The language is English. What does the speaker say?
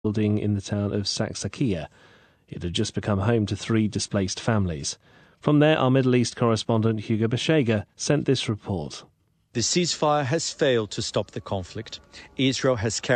building in the town of Saksakia. It had just become home to 3 displaced families. From there, our Middle East correspondent Hugo Beshega sent this report. The ceasefire has failed to stop the conflict. Israel has carried